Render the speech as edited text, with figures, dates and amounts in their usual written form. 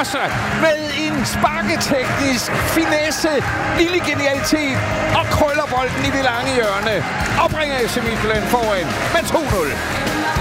Lasse med en sparketeknisk finesse, lille genialitet og krøller bolden i det lange hjørne og bringer FC Midtjylland foran med 2-0.